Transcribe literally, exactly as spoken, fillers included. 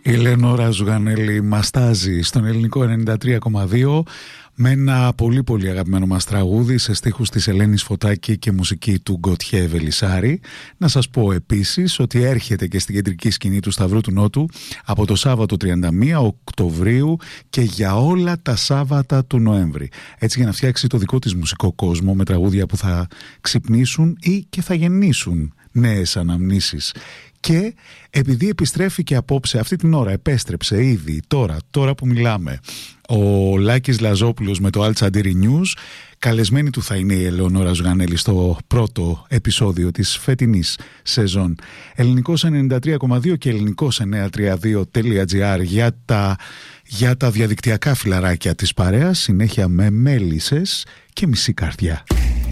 Η Ελεονόρα Ζουγανέλη μαστάζει στον ελληνικό ενενήντα τρία κόμμα δύο με ένα πολύ πολύ αγαπημένο μας τραγούδι σε στίχους της Ελένης Φωτάκη και μουσική του Γκοτιέ Βελισσάρη. Να σας πω επίσης ότι έρχεται και στην κεντρική σκηνή του Σταυρού του Νότου από το Σάββατο τριάντα μία Οκτωβρίου και για όλα τα Σάββατα του Νοέμβρη. Έτσι, για να φτιάξει το δικό της μουσικό κόσμο με τραγούδια που θα ξυπνήσουν ή και θα γεννήσουν νέες αναμνήσεις. Και επειδή επιστρέφει και απόψε, αυτή την ώρα επέστρεψε ήδη τώρα, τώρα που μιλάμε, ο Λάκης Λαζόπουλος με το Αλτσαντήρι News, καλεσμένη του θα είναι η Ελεονόρα Ζουγανέλη στο πρώτο επεισόδιο της φετινής σεζόν. Ελληνικός ενενήντα τρία κόμμα δύο και ελληνικός εννιακόσια τριάντα δύο τελεία τζι άρ για τα, για τα διαδικτυακά φιλαράκια της παρέας, συνέχεια με μέλισσες και μισή καρδιά.